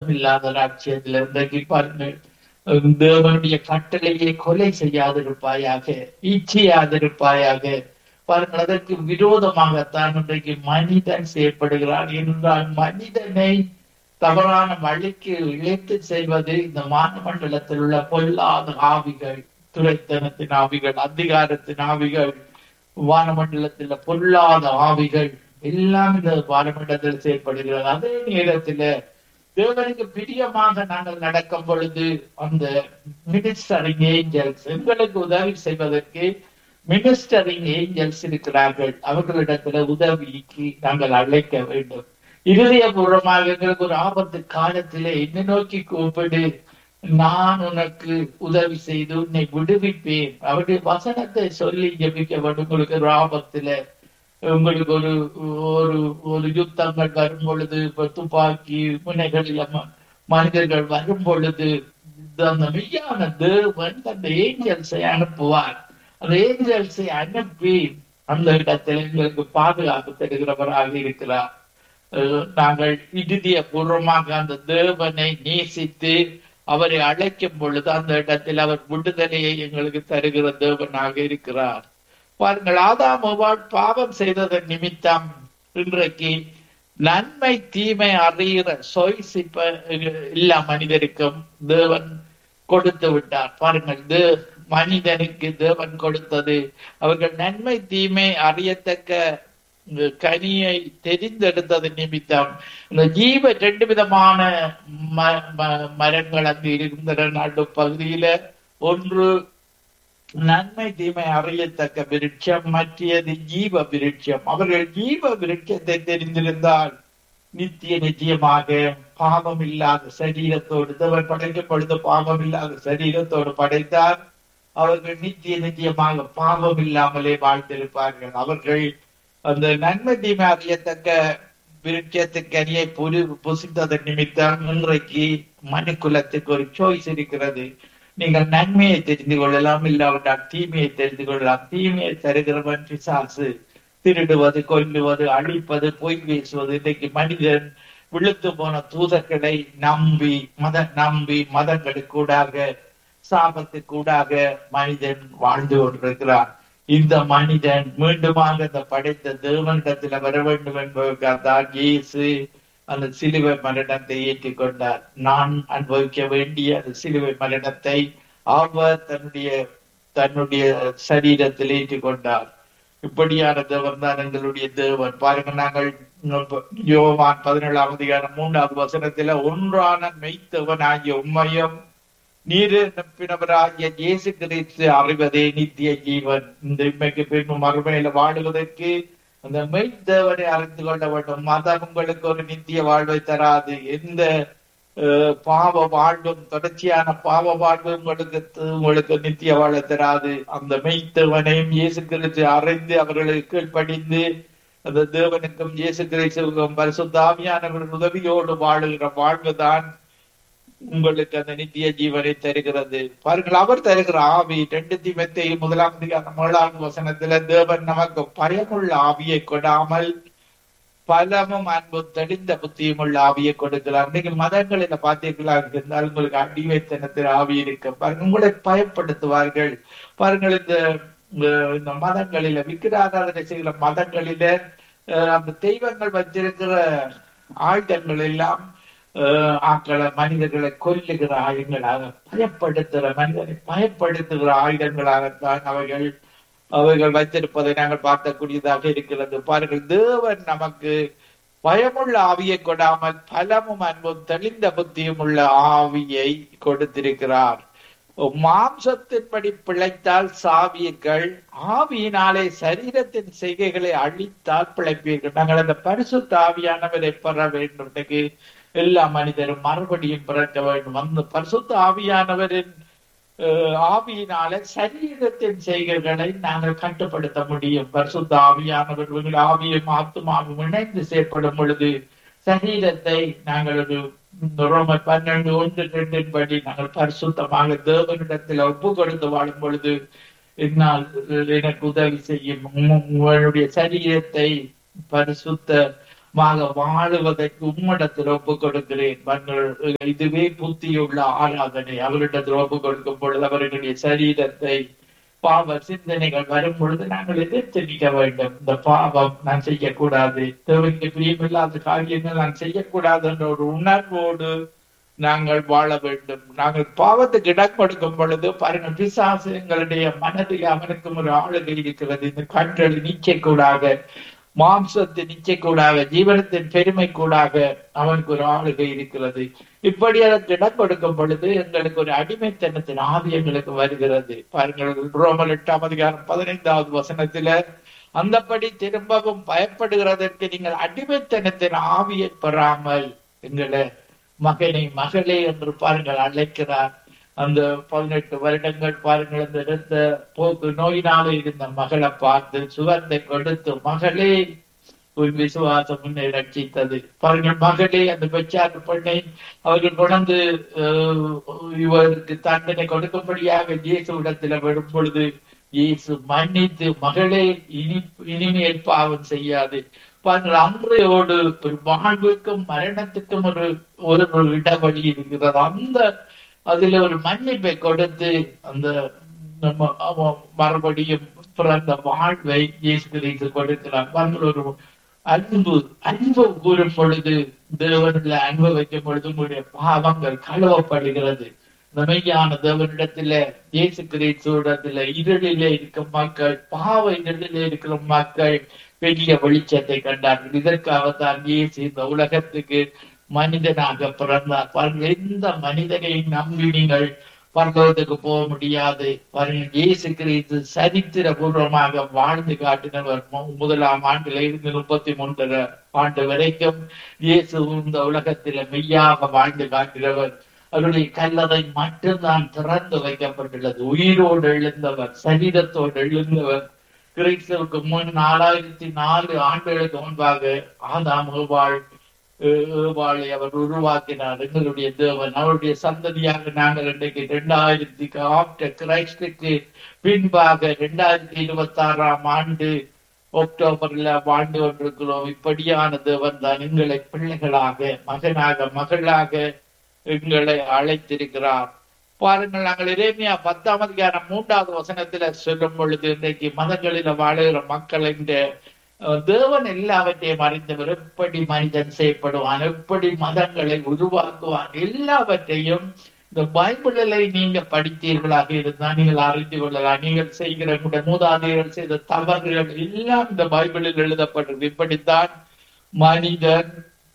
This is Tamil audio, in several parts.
பரிசுத்தம் இல்லாத ராட்சியத்தில் இன்றைக்கு பாருங்கள், தேவனுடைய கட்டளையை கொலை செய்யாதிருப்பாயாக, இச்சையாதிருப்பாயாக. பாருங்கள், அதற்கு விரோதமாகத்தான் இன்றைக்கு மனிதன் செயற்படுகிறான். என்றால் மனிதனை தவறான வழிக்கு இழைத்து செல்வது இந்த வானமண்டலத்தில் உள்ள பொல்லாத ஆவிகள், துரைத்தனத்தின் ஆவிகள், அதிகாரத்தின் ஆவிகள், வானமண்டலத்தில் பொல்லாத ஆவிகள் எல்லாம் இந்த வானமண்டலத்தில் செயற்படுகிறது. அதே நேரத்துல தேவனுக்கு பிரியமாக நாங்கள் நடக்கும் பொழுது அந்த மினிஸ்டரிங் ஏஞ்சல்ஸ், எங்களுக்கு உதவி செய்வதற்கு மினிஸ்டரிங் ஏஞ்சல்ஸ் இருக்கிறார்கள். அவர்களிடத்துல உதவிக்கு நாங்கள் அழைக்க வேண்டும். இருதயபூர்வமாக எங்களுக்கு ஒரு ஆபத்து காலத்திலே என்னை நோக்கி கூப்பிடு, நான் உனக்கு உதவி செய்து உன்னை விடுவிப்பேன். அவருடைய வசனத்தை சொல்லி ஜெபிக்க வேண்டும். உங்களுக்கு ஒரு ஆபத்துல, உங்களுக்கு ஒரு ஒரு ஒரு யுத்தங்கள் வரும் பொழுது, துப்பாக்கி முனைகளில் மனிதர்கள் வரும் பொழுது, அந்த மெய்யான தேவன் அந்த ஏஞ்சல்ஸை அனுப்புவார். அந்த ஏஞ்சல்ஸை அனுப்பி அந்த இடத்தில் எங்களுக்கு பாதுகாப்பு தருகிறவராக இருக்கிறார். நாங்கள் இறுதிய பூர்வமாக அந்த தேவனை நேசித்து அவரை அழைக்கும் பொழுது அந்த இடத்தில் அவர் விடுதலையை எங்களுக்கு தருகிற தேவனாக இருக்கிறார். பாருங்கள், ஆதாம் ஏவாள் பாவம் செய்ததன் நிமித்தம் இன்றைக்கு நன்மை தீமை அறிகிற சொய்சிப்ப எல்லா மனிதருக்கும் தேவன் கொடுத்து விட்டார். பாருங்கள், மனிதனுக்கு தேவன் கொடுத்தது, அவர்கள் நன்மை தீமை அறியத்தக்க கனியை தெரிந்தெடுத்தது நிமித்தம் இந்த ஜீவ 2 விதமான மரங்கள் அங்கு இருந்த நாடு பகுதியில, ஒன்று நன்மை தீமை அறியத்தக்க விருட்சம், மற்றது ஜீவ விருட்சம். அவர்கள் ஜீவ விருட்சத்தை தெரிந்திருந்தால் நிச்சயமாக பாவம் இல்லாத சரீரத்தோடு, தேவன் படைக்கும் பொழுது பாவம் இல்லாத சரீரத்தோடு படைத்தார். அவர்கள் நிச்சயமாக பாவம் இல்லாமலே வாழ்ந்திருப்பார்கள். அவர்கள் அந்த நன்மை தீமை அறியத்தக்க விருட்சத்துக்கு அணியை புசித்ததன் நிமித்தம் இன்றைக்கு மனு குலத்துக்கு ஒரு சாய்ஸ் இருக்கிறது. நீங்கள் நன்மையை தெரிந்து கொள்ளலாம், இல்லாவிட்டால் தீமையை தெரிந்து கொள்ளலாம். தீமையை தருகிறவன் பிசாசு. திருடுவது, கொல்லுவது, அழிப்பது, பொய் பேசுவது. இன்றைக்கு மனிதன் விழுத்து போன தூதர்களை நம்பி மதங்களுக்கூடாக, சாபத்துக்கூடாக மனிதன் வாழ்ந்து கொண்டிருக்கிறான். இந்த மனிதன் மீண்டுமாக இந்த படைத்த தேவனிடத்துல வர வேண்டும் என்பதற்காக இயேசு அந்த சிலுவை மரணத்தை ஏற்றுக்கொண்டார். நான் அனுபவிக்க வேண்டிய அந்த சிலுவை மரணத்தை அவர் தன்னுடைய சரீரத்தில் ஏற்றுக்கொண்டார். இப்படியான தேவன் தான் எங்களுடைய தேவன். பாருங்க, நாங்கள் யோவான் 17:3 ஒன்றான மெய்த்தவனாகிய உண்மையும் நீர் அனுப்பினவராகிய இயேசு கிறிஸ்து அறிவதே நித்திய ஜீவன். இந்த இன்மைக்கு பின்பு மறுமையில வாழுவதற்கு அந்த மெய்த்தேவனை அறிந்து கொள்ள வேண்டும். மதம் உங்களுக்கு ஒரு நித்திய வாழ்வை தராது. எந்த பாவ வாழ்வும், தொடர்ச்சியான பாவ வாழ்வு உங்களுக்கு நித்திய வாழ தராது. அந்த மெய்த்தேவனையும் இயேசு கிறிஸ்து அறிந்து அவர்களுக்கு கீழ்ப்படிந்து அந்த தேவனுக்கும் இயேசு கிறிஸ்துவுக்கும் பரிசுத்த ஆவியானவரின் உதவியோடு வாழுகிற வாழ்வுதான் உங்களுக்கு அந்த நித்திய ஜீவனை தருகிறது. பாருங்கள், அவர் தருகிற ஆவி 2 தீமோத்தேயு 1:7 தேவன் நமக்கு பயமுள்ள ஆவியை கொடாமல் பலமும் அன்பும் தெளிந்த புத்தியும் உள்ள ஆவியை கொடுக்கிறார். இன்னைக்கு மதங்களில பார்த்தீர்களா இருந்தால் உங்களுக்கு அடிமைத்தனத்தில் ஆவி இருக்கு. பாருங்க, உங்களை பயப்படுத்துவார்கள். பாருங்கள், இந்த மதங்களில விக்கிராராதனை செய்கிற மதங்களில அந்த தெய்வங்கள் வச்சிருக்கிற ஆயுதங்கள் எல்லாம் மனிதர்களை கொல்லுகிற ஆயுதங்களாக, மனிதனை பயப்படுத்துகிற ஆயுதங்களாகத்தான் அவைகள் வைத்திருப்பதை நாங்கள் பார்க்கக்கூடியதாக இருக்கிறது. பாருங்கள், தேவன் நமக்கு பயமுள்ள ஆவியை கொடாமல் பலமும் அன்பும் தெளிந்த புத்தியும் உள்ள ஆவியை கொடுத்திருக்கிறார். மாம்சத்தின்படி பிழைத்தால் சாவீர்கள், ஆவியினாலே சரீரத்தின் செய்கைகளை அழித்தால் பிழைப்பீர்கள். நாங்கள் அந்த பரிசுத்த ஆவியானவரை பெற வேண்டும். இன்னைக்கு எல்லா மனிதரும் மறுபடியும் பிறக்க வேண்டும். அந்த பரிசுத்த ஆவியானவரின் ஆவியினால சரீரத்தின் செய்கைகளை நாங்கள் கட்டுப்படுத்த முடியும். பரிசுத்த ஆவியானவர்கள் ஆவியும் ஆத்துமாவும் இணைந்து செயற்படும் பொழுது சரீரத்தை நாங்கள் ஒரு ரோமர் 12:1-2 படி நாங்கள் பரிசுத்தமாக தேவனிடத்தில் ஒப்பு கொடுத்து வாழும் பொழுது எனக்கு உதவி செய்யும். உங்களுடைய சரீரத்தை பரிசுத்த வாழுவதற்கு உம்மிடத்தில் ஒப்புக் கொடுக்கிறேன். இதுவே புத்தியுள்ள ஆராதனை. அவரிடத்தில் ஒப்புக் கொடுக்கும் பொழுது அவர்களுடைய சரீரத்தை பாவ சிந்தனைகள் வரும் பொழுது நாங்கள் எதிர்த்து வேண்டும். இந்த பாவம் நான் செய்யக்கூடாது, தேவனுக்கு பிரியமில்லாத காரியங்கள் நான் செய்யக்கூடாது என்ற ஒரு உணர்வோடு நாங்கள் வாழ வேண்டும். நாங்கள் பாவத்துக்கு இடம் கொடுக்கும் பொழுது பாருங்கள், பிசாசு எங்களுடைய மனதில் அவனுக்கும் ஒரு ஆளுகை இருக்கிறது. இந்த கண்களை நீச்சக்கூடாக, மாம்சத்தை நிச்சயக்கூடாக, ஜீவனத்தின் பெருமை கூடாக அவனுக்கு ஒரு ஆளுகை இருக்கிறது. இப்படி அதற்கு இடம் கொடுக்கும் பொழுது எங்களுக்கு ஒரு அடிமைத்தனத்தின் ஆவி எங்களுக்கு வருகிறது. பாருங்கள், ரோமர் 8:15 வசனத்தில அந்தபடி திரும்பவும் பயப்படுகிறதற்கு நீங்கள் அடிமைத்தனத்தின் ஆவியை பெறாமல் எங்களை மகனை மகளே என்று பாருங்கள் அழைக்கிறார். அந்த 18 வருடங்கள் பாருங்கள், அந்த இருந்த போக்கு நோயினால இருந்த மகளை பார்த்து சுகத்தை கொடுத்து, மகளே உன் விசுவாசம் முன்னே ரட்சித்தது. பாருங்கள், மகளே அந்த பெற்றார் பெண்ணை அவர்கள் கொண்டு இவருக்கு தண்டனை கொடுக்கும்படியாக இயேசு இடத்துல வரும் பொழுது இயேசு மன்னித்து, மகளே இனிமேல் பாவம் செய்யாது. பாருங்கள், அன்றையோடு ஒரு வாழ்வுக்கும் மரணத்துக்கும் ஒரு இடைவெளி இருக்கிறது. அந்த அதுல ஒரு மன்னிப்பை கொடுத்து அந்த மறுபடியும் பிறந்த வாழ்வை இயேசு கிறிஸ்து கொடுக்கிறார். பாருங்கள், ஒரு அன்பு கூறும் பொழுது, தேவனில் அன்பு வைக்கும் பொழுது உங்களுடைய பாவங்கள் கழுவப்படுகிறது. மெய்யான தேவனிடத்துல இயேசு கிறிஸ்துவிடத்துல இருளிலே இருக்கும் மக்கள், பாவ இருளிலே இருக்கிற மக்கள் பெரிய வெளிச்சத்தை கண்டார்கள். இதற்காகத்தான் இயேசு இந்த உலகத்துக்கு மனிதனாக பிறந்தார். பாருங்கள், எந்த மனிதனையும் நம்பி நீங்கள் பரலோகத்துக்கு போக முடியாது. பாருங்கள், இயேசு கிறிஸ்து சரித்திர பூர்வமாக வாழ்ந்து காட்டினவர். 1ஆம் ஆண்டில இருந்து 33 ஆண்டு வரைக்கும் இயேசு இந்த உலகத்தில மெய்யாக வாழ்ந்து காட்டினவர். அவருடைய கல்லறை மட்டும்தான் திறந்து வைக்கப்பட்டுள்ளது. உயிரோடு எழுந்தவர், சரீரத்தோடு எழுந்தவர். கிறிஸ்துவுக்கு முன் 4004 ஆண்டுகளுக்கு முன்பாக ஆதாம் ஏவாளை அவர் உருவாக்கினார். எங்களுடைய தேவன், அவருடைய சந்ததியாக நாங்கள் இன்றைக்கு 2000 ஆஃப்டர் கிரைஸ்டுக்கு பின்பாக 2026ஆம் ஆண்டு அக்டோபர்ல வாழ்ந்து கொண்டிருக்கிறோம். இப்படியான தேவன் தான் எங்களை பிள்ளைகளாக, மகனாக, மகளாக எங்களை அழைத்திருக்கிறார். பாருங்கள், நாங்கள் எரேமியா 10:3 வசனத்துல சொல்லும் பொழுது, இன்றைக்கு மதங்களில வாழுகிற மக்கள் இந்த தேவன் எல்லாவற்றையும் அறிந்தவர், எப்படி மனிதன் செய்யப்படுவான், எப்படி மதங்களை உருவாக்குவான், எல்லாவற்றையும் இந்த பைபிளை நீங்க படித்தீர்களாக இருந்தால் நீங்கள் அறிந்து கொள்ளலாம். நீங்கள் செய்கிற மூதாதையர்கள் செய்த தவறுகள் எல்லாம் இந்த பைபிளில் எழுதப்பட்டது. இப்படித்தான் மனிதன்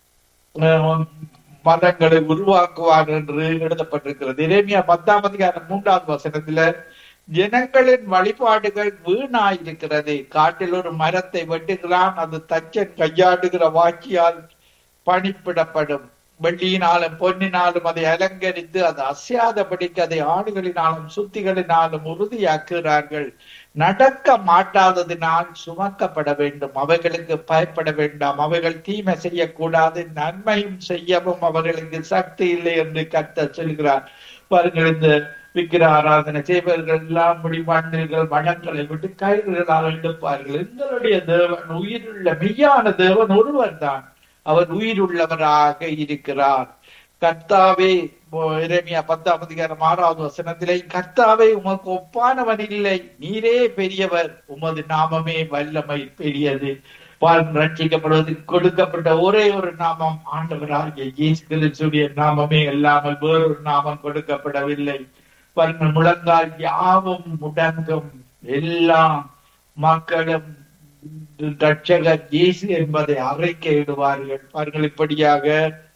மதங்களை உருவாக்குவார் என்று எழுதப்பட்டிருக்கிறது. எரேமியா 10:3 வசனத்துல, ஜனங்களின் வழிபாடுகள் வீணாயிருக்கிறது. காட்டில் ஒரு மரத்தை வெட்டுகிறான், அது தச்சன் கையாடுகிற வாக்கியால் பணிப்பிடப்படும். வெள்ளியினாலும் பொன்னினாலும் அதை அலங்கரித்து அது அசையாதபடிக்கு அதை ஆடுகளினாலும் சுத்திகளினாலும் உறுதியாக்குகிறார்கள். நடக்க மாட்டாததினால் சுமக்கப்பட வேண்டும். அவைகளுக்கு பயப்பட வேண்டாம். அவைகள் தீமை செய்யக்கூடாது, நன்மையும் செய்யவும் அவர்களுக்கு சக்தி இல்லை என்று கர்த்தர் சொல்கிறார். பாருங்கள், இந்த விக்கிர ஆராதனை செய்வர்கள் எல்லாம் முடிவாண்டர்கள் வடங்களை விட்டு கயிறுகளால் எடுப்பார்கள். எங்களுடைய தேவன் உயிருள்ள மெய்யான தேவன் ஒருவர் தான். அவர் உயிருள்ளவராக இருக்கிறார். கர்த்தாவே, எரேமியா 10:6 வசனத்திலே, கர்த்தாவே உமக்கு ஒப்பானவன் இல்லை, நீரே பெரியவர், உமது நாமமே வல்லமை பெரியது. ரட்சிக்கப்படுவதற்கு கொடுக்கப்பட்ட ஒரே ஒரு நாமம் ஆண்டவராகிய இயேசு கிறிஸ்துவின் நாமமே இல்லாமல் வேறொரு நாமம் கொடுக்கப்படவில்லை. முழங்கால் யாவும் முடங்கும், எல்லா மக்களும் ரட்சகர் இயேசு என்பதை அறிக்கையிடுவார்கள். பாருங்கள், இப்படியாக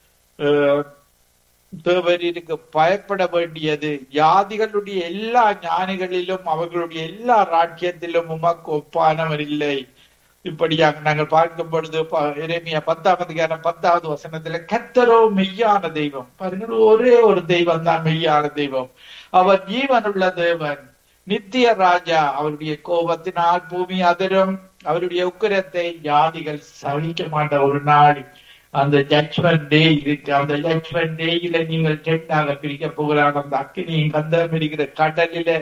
தேவருக்கு பயப்பட வேண்டியது. ஜாதிகளுடைய எல்லா ஞானிகளிலும் அவர்களுடைய எல்லா ராஜ்யத்திலும் உமக்கு ஒப்பானவர் இல்லை. இப்படியாக நாங்கள் பார்க்கும் பொழுது எரேமியா 10:10 வசனத்துல, கர்த்தரோ மெய்யான தெய்வம். பாருங்கள், ஒரே ஒரு தெய்வம் தான் மெய்யான தெய்வம். அவர் ஜீவனுள்ள தேவன், நித்திய ராஜா. அவருடைய கோபத்தினால் பூமி அதிரும். அவருடைய உக்கிரத்தை ஜாதிகள் சகிக்க மாட்ட ஒரு நாள் அந்த ஜட்ஜ்மெண்ட் டே இருக்கு. அந்த ஜட்ஜ்மெண்ட் டேயில நீங்கள் 2ஆக பிரிக்க போகிறாங்க. அந்த அக்கினியும் கந்தம் இருக்கிற கடலில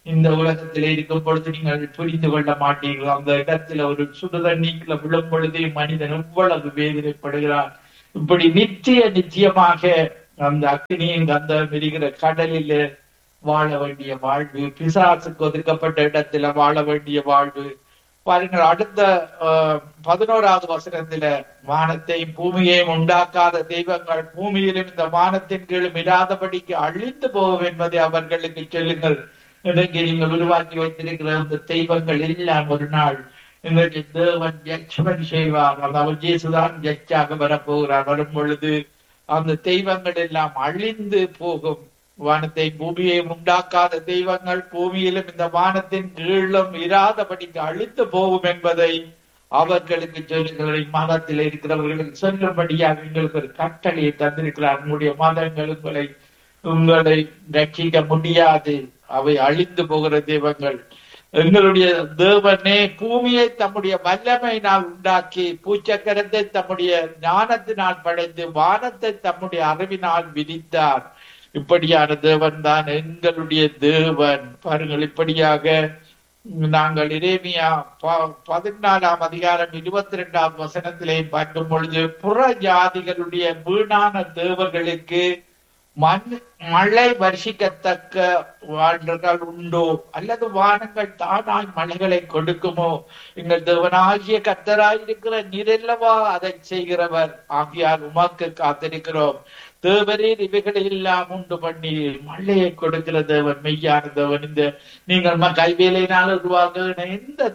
இந்த உலகத்திலே இருக்கும் பொழுது நீங்கள் புரிந்து கொள்ள மாட்டீர்கள். அந்த இடத்துல ஒரு சுடுதண்ணீக்குள்ள விழும் பொழுதே மனிதன் எவ்வளவு வேதனைப்படுகிறான். இப்படி நிச்சயமாக அந்த அக்னியின் கந்தம் இருக்கிற கடலில் வாழ வேண்டிய வாழ்வு, பிசாசுக்கு ஒதுக்கப்பட்ட இடத்துல வாழ வேண்டிய வாழ்வு. பாருங்கள், அடுத்த 11வது வசனத்துல, வானத்தையும் பூமியையும் உண்டாக்காத தெய்வங்கள் பூமியிலும் இந்த வானத்தின் கீழும் இராதபடிக்கு அழிந்து போகும் என்பதை அவர்களுக்கு சொல்லுங்கள். இன்றைக்கு நீங்கள் உருவாக்கி வைத்திருக்கிற அந்த தெய்வங்கள் எல்லாம் ஒரு நாள் இன்றைக்கு தேவன் ஜட்ஜ்மெண்ட் செய்வார். அதாவது இயேசுதான் ஜட்ஜாக வரப்போகிறார். வரும் பொழுது அந்த தெய்வங்கள் எல்லாம் அழிந்து போகும். வானத்தை பூமியை உண்டாக்காத தெய்வங்கள் பூமியிலும் இந்த வானத்தின் கீழும் இராதபடிக்கு அழித்து போகும் என்பதை அவர்களுக்கு சொல்லுகிற மதத்தில் இருக்கிறவர்கள் சொல்லும்படியாக எங்களுக்கு ஒரு கட்டளையை தந்திருக்கிறார். உங்களுடைய மதங்கள் உங்களை ரட்சிக்க முடியாது, அவை அழிந்து போகிற தெய்வங்கள். எங்களுடைய தேவனே பூமியை தம்முடைய வல்லமையினால் உண்டாக்கி, பூச்சக்கரத்தை தம்முடைய ஞானத்தினால் படைத்து, வானத்தை தம்முடைய அறிவினால் விதித்தார். இப்படியான தேவன் தான் எங்களுடைய தேவன். பாருங்கள், இப்படியாக நாங்கள் எரேமியா 14ஆம் அதிகாரம் 22ஆம் வசனத்திலே பார்க்கும் பொழுது, புற ஜாதிகளுடைய வீணான தேவர்களுக்கு மழை வருஷிக்கத்தக்க வாழ்கள் உண்டோ, அல்லது வானங்கள் தானாய் மழைகளை கொடுக்குமோ? எங்கள் தேவனாகிய கர்த்தராயிருக்கிற நீரெல்லவா அதை செய்கிறவர். ஆகியால் உமக்கு காத்திருக்கிறோம். தேவரீர் இவைகளை எல்லாம் உண்டு பண்ணி மழையை கொடுக்கிற தேவன், மெய்யான தேவன். இந்த நீங்கள் கைவேலையினால் உருவாக்குகிற எந்த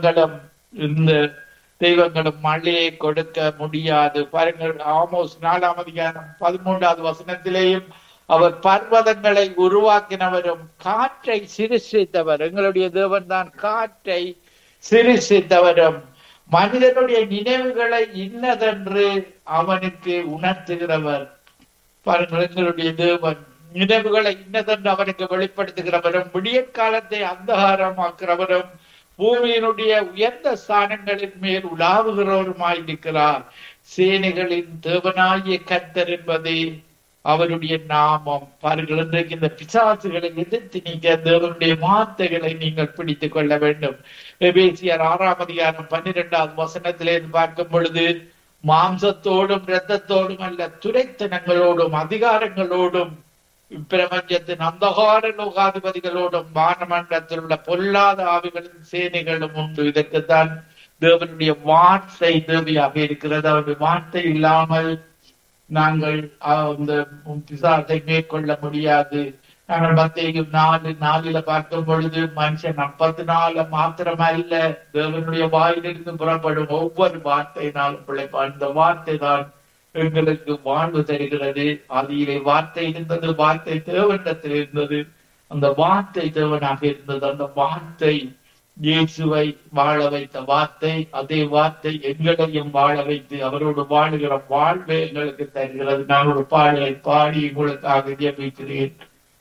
தெய்வங்களும் மழையை கொடுக்க முடியாது. பாருங்கள், ஆமோஸ் 4ஆம் அதிகாரம் 13வது வசனத்திலேயும், அவர் பர்வதங்களை உருவாக்கினவரும் காற்றை சிருஷ்டித்தவர். எங்களுடைய தேவன் தான் காற்றை சிருஷ்டித்தவரும் மனிதனுடைய நினைவுகளை இன்னதென்று அவனுக்கு உணர்த்துகிறவர். பாருங்கள், எங்களுடைய தேவன் நினைவுகளை இன்னதென்று அவனுக்கு வெளிப்படுத்துகிறவரும், விடிய காலத்தை அந்தகாரமாக்குறவரும், பூமியினுடைய உயர்ந்த ஸ்தானங்களின் மேல் உலாவுகிறவருமாயிருக்கிறார். சேனைகளின் தேவனாகிய கர்த்தர் என்பதே அவருடைய நாமம். பாருங்கள், இன்றைக்கு இந்த பிசாசுகளை எதிர்த்து நீங்க தேவனுடைய வார்த்தைகளை நீங்கள் பிடித்துக் கொள்ள வேண்டும். எபேசியர் 6ஆம் அதிகாரம் 12ஆவது வசனத்திலே பார்க்கும் பொழுது, மாம்சத்தோடும் இரத்தத்தோடும் அல்ல, துரைத்தனங்களோடும் அதிகாரங்களோடும் பிரபஞ்சத்தின் அந்தகார லோகாதிபதிகளோடும் வானமண்டலத்தில் உள்ள பொல்லாத ஆவிகளின் சேனைகளும் உண்டு. இதற்குத்தான் தேவனுடைய வார்த்தை தேவையாக இருக்கிறது. அவருடைய வார்த்தை இல்லாமல் நாங்கள் அந்த பிசாசை மேற்கொள்ள முடியாது. நாங்கள் மத்தேயு 4:4 பார்க்கும் பொழுது, மனுஷன் 40 மாத்திரமல்ல, தேவனுடைய வாயிலிருந்து புறப்படும் ஒவ்வொரு வார்த்தையினாலும் பிழைப்பான். இந்த வார்த்தை தான் எங்களுக்கு வாழ்வு தருகிறது. அதிலே வார்த்தை இருந்தது, வார்த்தை தேவனிடத்தில் இருந்தது, அந்த வார்த்தை தேவனாக இருந்தது. அந்த வார்த்தை இயேசுவை வாழ வைத்த வார்த்தை, அதே வார்த்தை எங்களையும் வாழ வைத்து அவரோடு வாழுகிற வாழ்வை எங்களுக்கு தருகிறது. நான் ஒரு பாடலை பாடி உங்களுக்காக ஜெபிக்கிறேன்.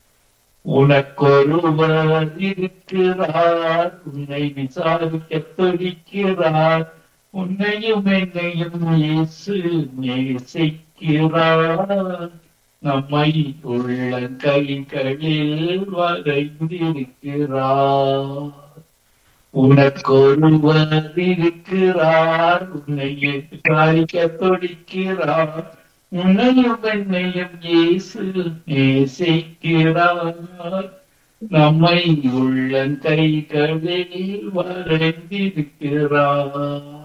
உனக்கொருவர் இருக்கிறார், உன்னை விசாரிக்க துடிக்கிறார், உன்னையும் என்னையும் இயேசு நேசிக்கிறார், நம்மை உள்ள கைகளில் வரைந்திருக்கிறார். உனக்கொருவர் இருக்கிறார், உன்னை விசாரிக்க துடிக்கிறார், உன்னையும் என்னையும் இயேசு நேசிக்கிறார், நம்மை உள்ள கைகளில் வரைந்திருக்கிறார்.